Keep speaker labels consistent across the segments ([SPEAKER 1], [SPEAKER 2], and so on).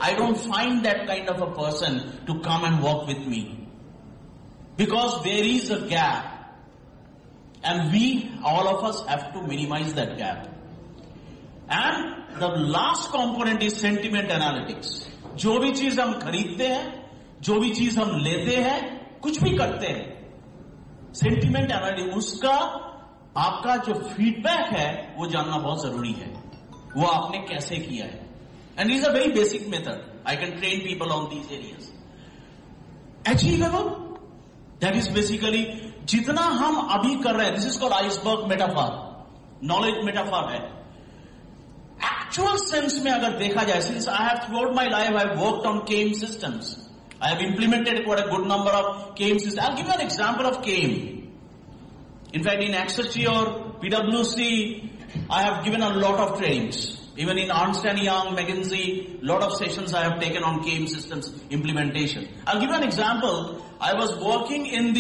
[SPEAKER 1] I don't find that kind of a person to come and work with me. Because there is a gap. And we, all of us, have to minimize that gap. And the last component is sentiment analytics. जो भी चीज हम खरीदते हैं, जो भी चीज हम लेते हैं, कुछ भी करते हैं, सेंटिमेंट एनालिटिक्स, उसका आपका जो फीडबैक है वो जानना बहुत जरूरी है. वो आपने कैसे किया है. And is a very basic method. I can train people on these areas. Achievable, that is basically जितना हम अभी कर रहे हैं. This is called iceberg metaphor, knowledge metaphor है. एक्चुअल सेंस में अगर देखा जाए, since I have throughout my life I have worked on came systems, I have implemented quite a good number of KAME systems. I'll give you an example of KAME. In fact, in Accenture or PwC, I have given a lot of trainings. Even in Ernst & Young, McKinsey, lot of sessions I have taken on KAME systems implementation. I'll give you an example. I was working in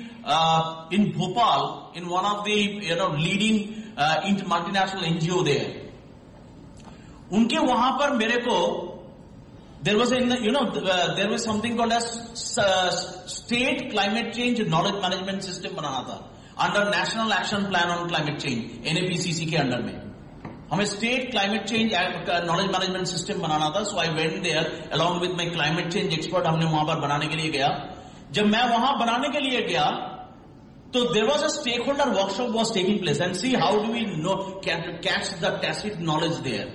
[SPEAKER 1] in Bhopal, in one of the leading multinational NGO there. उनके वहां पर मेरे को there was something called as state climate change knowledge management system बनाना था under National Action Plan on Climate Change, NAPCC के under में हमें state climate change knowledge management system बनाना था. So I went there along with my climate change expert. हमने वहां पर बनाने के लिए गया. जब मैं वहां बनाने के लिए गया तो there was a stakeholder workshop was taking place, and see how do we know catch the tacit knowledge there.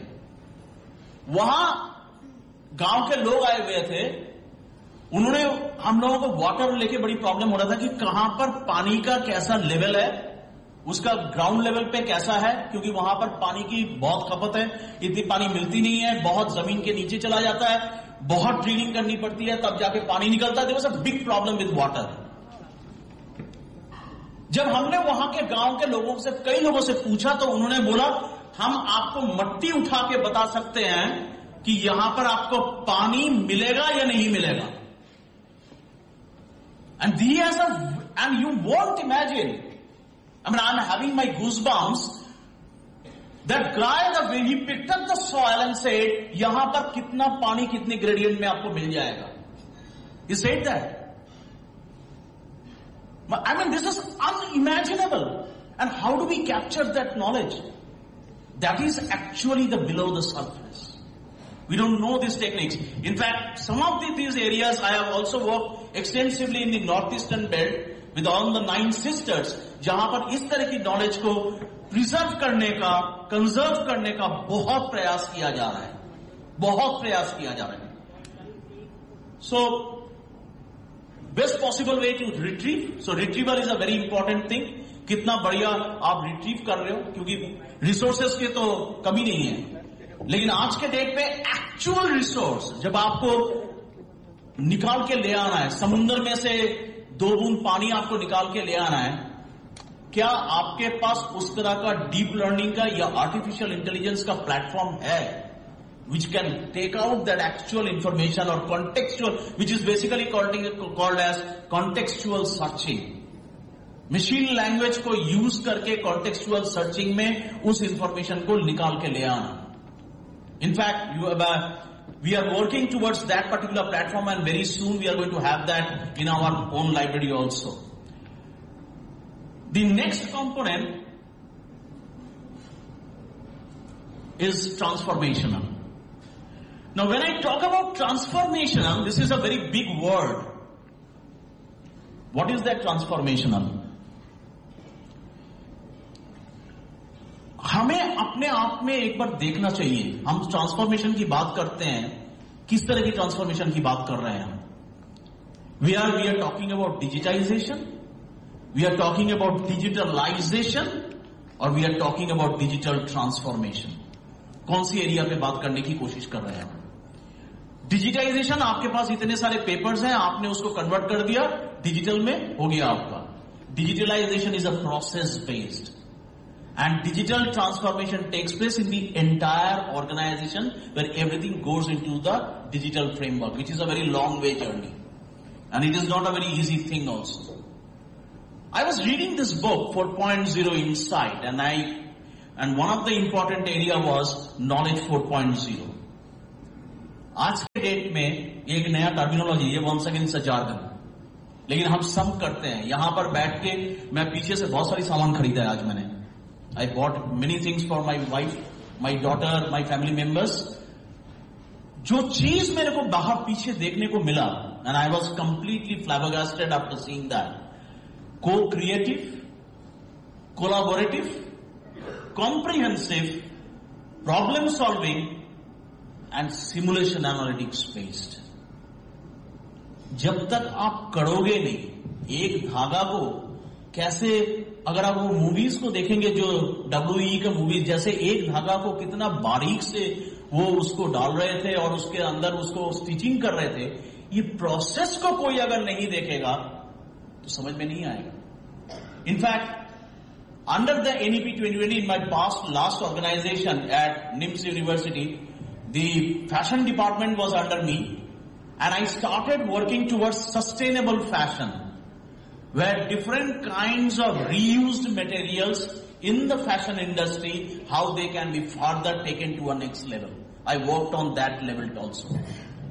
[SPEAKER 1] वहां गांव के लोग आए हुए थे. उन्होंने हम लोगों को वाटर लेके बड़ी प्रॉब्लम हो रहा था कि कहां पर पानी का कैसा लेवल है, उसका ग्राउंड लेवल पे कैसा है, क्योंकि वहां पर पानी की बहुत खपत है, इतनी पानी मिलती नहीं है, बहुत जमीन के नीचे चला जाता है, बहुत ड्रिलिंग करनी पड़ती है तब जाके पानी निकलता है. There was a big problem with water. जब हमने वहां के गांव के लोगों से, कई लोगों से पूछा तो उन्होंने बोला हम आपको मट्टी उठा के बता सकते हैं कि यहां पर आपको पानी मिलेगा या नहीं मिलेगा. And you won't imagine, I mean, I'm having my goosebumps. That guy, the way he picked up the soil and said, यहां पर कितना पानी कितने ग्रेडियंट में आपको मिल जाएगा. He said that. I mean, this is unimaginable. And how do we capture that knowledge? That is actually the below the surface. We don't know these techniques. In fact, some of these areas I have also worked extensively in the northeastern belt with all the 9 sisters, जहां पर इस तरह की knowledge को preserve करने का, conserve करने का बहुत प्रयास किया जा रहा है. बहुत प्रयास किया जा रहा है. So, best possible way to retrieve. So, retrieval is a very important thing. कितना बढ़िया आप रिट्रीव कर रहे हो, क्योंकि रिसोर्सेस की तो कमी नहीं है. लेकिन आज के डेट पे एक्चुअल रिसोर्स जब आपको निकाल के ले आना है, समुद्र में से 2 बूंद पानी आपको निकाल के ले आना है, क्या आपके पास उस तरह का डीप लर्निंग का या आर्टिफिशियल इंटेलिजेंस का प्लेटफॉर्म है which can take out that actual information or contextual, which is basically called as contextual searching. Machine language को यूज करके कॉन्टेक्सचुअल सर्चिंग में उस इंफॉर्मेशन को निकाल के ले आना. In fact we are working towards that particular platform, and very soon we are going to have that in our own library also. The next component is transformational. Now when I talk about transformational, this is a very big word. What is that transformational? हमें अपने आप में एक बार देखना चाहिए. हम transformation की बात करते हैं, किस तरह की ट्रांसफॉर्मेशन की बात कर रहे हैं हम. We are talking about digitisation, we are talking about digitalisation, और we are talking about digital transformation. कौन सी एरिया पे बात करने की कोशिश कर रहे हैं हम? डिजिटाइजेशन, आपके पास इतने सारे पेपर्स हैं, आपने उसको कन्वर्ट कर दिया, डिजिटल में हो गया आपका. Digitalisation is a process based. And digital transformation takes place in the entire organization, where everything goes into the digital framework, which is a very long way journey. And it is not a very easy thing also. I was reading this book, 4.0 Insight, and one of the important area was Knowledge 4.0. आज date में एक नया terminology, ये once again it's a jargon, लेकिन हम सब करते हैं। यहां पर बैठ के मैं पीछे से बहुत सारी सामान खरीदा है आज मैंने। I bought many things for my wife, my daughter, my family members. जो चीज मेरे को बाहर पीछे देखने को मिला, and I was completely फ्लैबरगास्टेड after seeing that. को-क्रिएटिव, collaborative, comprehensive, problem solving and simulation analytics based. जब तक आप करोगे नहीं, एक धागा को कैसे, अगर आप वो मूवीज को देखेंगे जो WE का मूवीज, जैसे एक धागा को कितना बारीक से वो उसको डाल रहे थे और उसके अंदर उसको स्टिचिंग कर रहे थे, ये प्रोसेस को कोई अगर नहीं देखेगा तो समझ में नहीं आएगा। In fact under the NEP 2020 in my last organization at NIMS University, the fashion department was under me, and I started working towards sustainable fashion, where different kinds of reused materials in the fashion industry, how they can be further taken to a next level. I worked on that level also.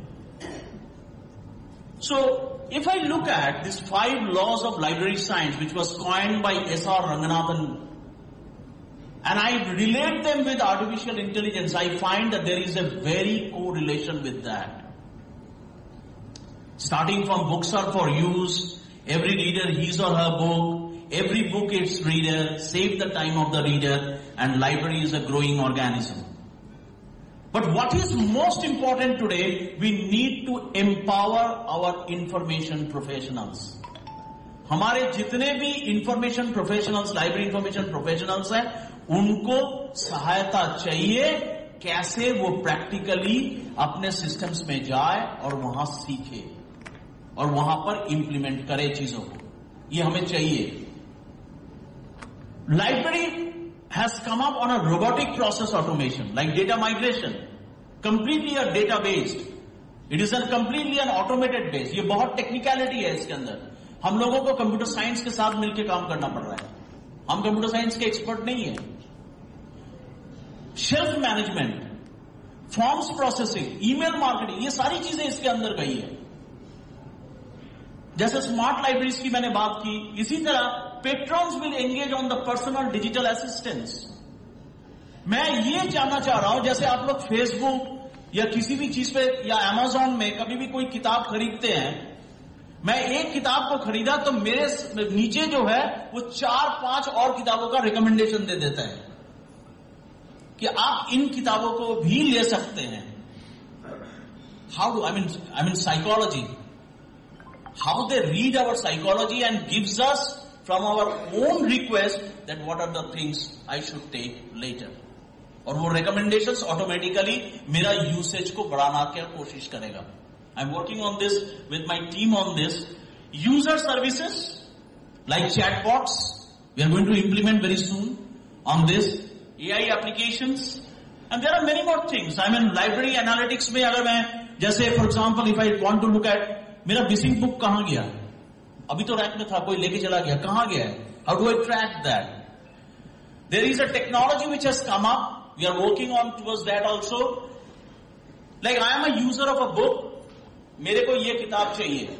[SPEAKER 1] So, if I look at these 5 laws of library science, which was coined by S.R. Ranganathan, and I relate them with artificial intelligence, I find that there is a very correlation with that. Starting from books are for use, every reader his or her book, every book its reader, save the time of the reader, and library is a growing organism. But what is most important today, we need to empower our information professionals. हमारे जितने भी information professionals, library information professionals हैं, उनको सहायता चाहिए कैसे वो practically अपने सिस्टम्स में जाए और वहां सीखे और वहां पर इंप्लीमेंट करे चीजों को। ये हमें चाहिए। Library has come up on a robotic process automation, like data migration, completely a data based. It is a completely an automated base. ये बहुत टेक्निकलिटी है इसके अंदर। हम लोगों को कंप्यूटर साइंस के साथ मिलकर काम करना पड़ रहा है। हम कंप्यूटर साइंस के एक्सपर्ट नहीं है। Shelf management, forms processing, email marketing, ये सारी चीजें इसके अंदर गई है। जैसे स्मार्ट लाइब्रेरीज की मैंने बात की, इसी तरह पेट्रॉन्स will engage on the personal digital assistance. मैं ये जानना चाह रहा हूं, जैसे आप लोग फेसबुक या किसी भी चीज पे या अमेजॉन में कभी भी कोई किताब खरीदते हैं, मैं एक किताब को खरीदा तो मेरे नीचे जो है वो 4-5 और किताबों का रिकमेंडेशन दे देता है कि आप इन किताबों को भी ले सकते हैं। How do I mean psychology, how they read our psychology and gives us from our own request that what are the things I should take later. और वो recommendations automatically मेरा usage को बढ़ाना की कोशिश करेगा। I'm working on this with my team on this. User services like chatbots, we are going to implement very soon on this. AI applications, and there are many more things. I mean library analytics में अगर मैं जैसे for example if I want to look at मेरा missing book कहां गया, अभी तो rack में था, कोई लेके चला गया, कहां गया है, how do I track that? There is a technology which has come up, we are working on towards that also. Like I am a user of a book, मेरे को ये किताब चाहिए,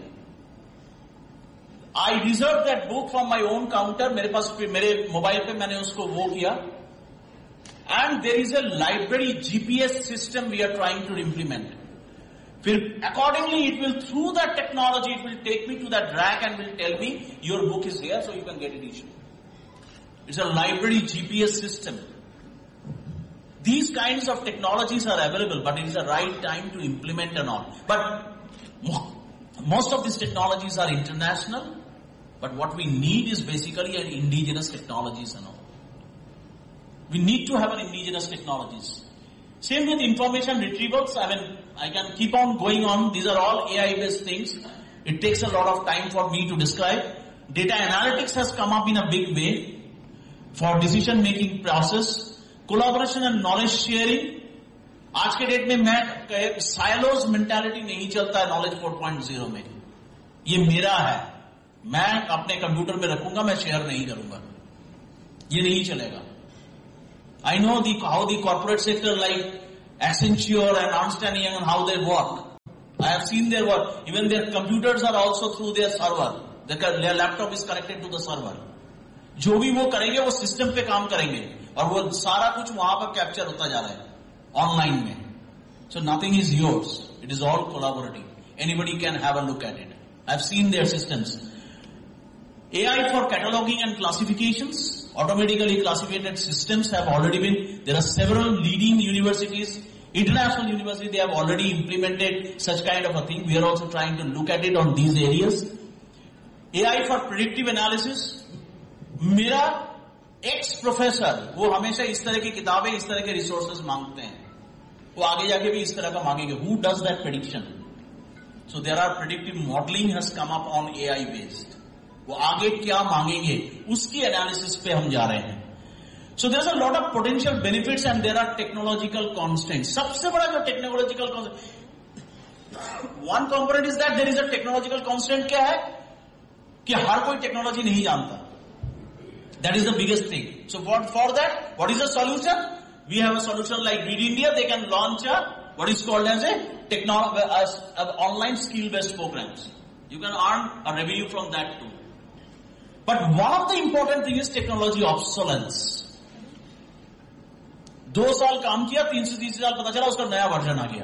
[SPEAKER 1] आई reserve that book from my own counter, मेरे पास मेरे mobile पे मैंने उसको वो किया, and there is a library GPS system we are trying to implement. फिर accordingly it will, through that technology, it will take me to that rack and will tell me your book is here so you can get it issued. It's a library GPS system. These kinds of technologies are available, but it is the right time to implement or not. But most of these technologies are international, but what we need is basically an indigenous technologies and all. We need to have an indigenous technologies. Same with information retrievals. I mean, I can keep on going on. These are all AI-based things. It takes a lot of time for me to describe. Data analytics has come up in a big way for decision-making process. Collaboration and knowledge sharing. आज के date में मैं silos mentality नहीं चलता है knowledge 4.0 में. ये मेरा है. मैं अपने कंप्यूटर में रखूंगा, मैं शेयर नहीं करूंगा. ये नहीं चलेगा. I know how the corporate sector like Accenture and Ernst & Young and how they work. I have seen their work. Even their computers are also through their server. Their laptop is connected to the server. जो भी वो करेंगे वो system पे काम करेंगे और वो सारा कुछ वहां पर कैप्चर होता जा रहा है ऑनलाइन में. So nothing is yours. It is all collaborative. Anybody can have a look at it. I've seen their systems. AI for cataloging and classifications, automatically classified systems have already been, there are several leading universities, international universities, they have already implemented such kind of a thing. We are also trying to look at it on these areas. AI for predictive analysis. मेरा ex professor, वो हमेशा इस तरह की किताबें, इस तरह के resources मांगते हैं. वो आगे जाके भी इस तरह का मांगेंगे. Who does that prediction? So there are predictive modeling has come up on AI based. वो आगे क्या मांगेंगे उसकी एनालिसिस पे हम जा रहे हैं. So there's a lot of potential benefits and there are technological constraints. सबसे बड़ा जो technological constraint, one component is that there is a technological constraint. क्या है कि हर कोई टेक्नोलॉजी नहीं जानता. That is the biggest thing. So for that, what is the solution? We have a solution like Read India. They can launch what is called as a online skill-based programs. You can earn a revenue from that too. But one of the important thing is technology obsolescence. 2 साल काम किया, 330 साल पता चला उसका नया version आ गया.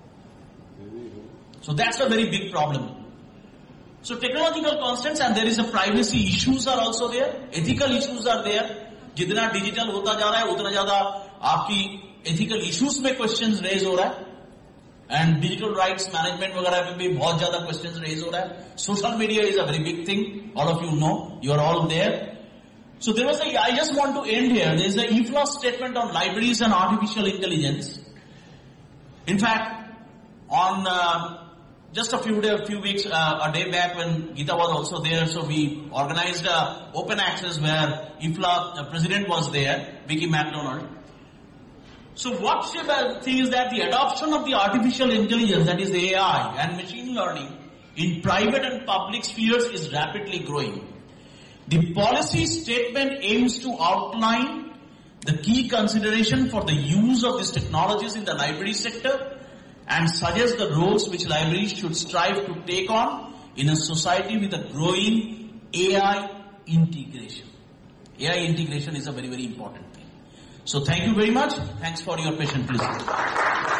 [SPEAKER 1] So that's a very big problem. So technological constraints and there is a privacy issues are also there. Ethical issues are there. जितना डिजिटल होता जा रहा है उतना ज्यादा आपकी ethical issues में questions raise हो रहा है. And digital rights management वगैरह में भी बहुत ज्यादा questions raise हो रहा है. Social media is a very big thing. All of you know. You are all there. So there was I just want to end here. There is a IFLA statement on libraries and artificial intelligence. In fact, on just a few weeks, a day back when Geeta was also there, so we organized a open access where IFLA president was there, Vicky McDonald. So what she thing is that the adoption of the artificial intelligence, that is AI and machine learning in private and public spheres is rapidly growing. The policy statement aims to outline the key consideration for the use of these technologies in the library sector and suggest the roles which libraries should strive to take on in a society with a growing AI integration. AI integration is a very, very important thing. So thank you very much. Thanks for your patient listening.